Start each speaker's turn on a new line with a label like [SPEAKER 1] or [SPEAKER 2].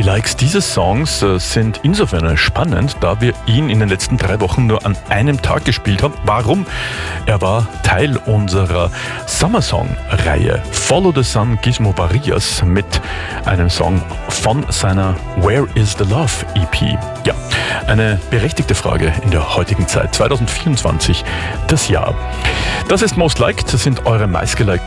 [SPEAKER 1] Likes dieses Songs sind insofern spannend, da wir ihn in den letzten 3 Wochen nur an einem Tag gespielt haben. Warum? Er war Teil unserer Summer Song-Reihe Follow the Sun Gizmo Barrias mit einem Song von seiner Where is the Love EP. Ja, eine berechtigte Frage in der heutigen Zeit, 2024, das Jahr. Das ist Most Liked, das sind eure meistgelikten